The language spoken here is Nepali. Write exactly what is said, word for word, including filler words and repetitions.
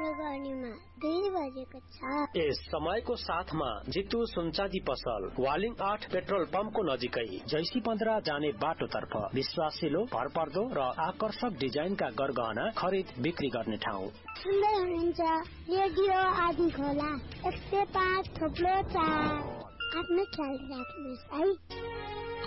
राम्रो गर्नेमा दुई बजेको छ। यस समयको साथमा जितु सुनचाँदी पसल वालिङ आठ पेट्रोल पम्पको नजिकै जैसी पन्ध्र जाने बाटोतर्फ विश्वासिलो भरपर्दो र आकर्षक डिजाइनका गरगहना खरिद बिक्री गर्ने ठाउँ। सुन्दै हुनुहुन्छ रेडियो आदि खोला एक सय पाँच थोप्लो चार। आफ्नो ख्याल राख्नुहोस् है।